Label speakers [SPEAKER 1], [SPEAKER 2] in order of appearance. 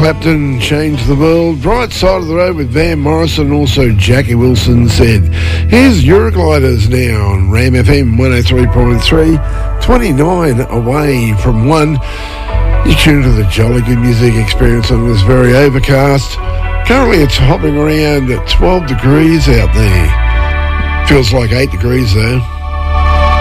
[SPEAKER 1] Clapton changed the world. Right Side of the Road with Van Morrison, also Jackie Wilson said. Here's Eurogliders now on Ram FM 103.3, 29 away from 1. You tune to the Jolly Good Music Experience on this very overcast. Currently it's hopping around at 12 degrees out there. Feels like 8 degrees though.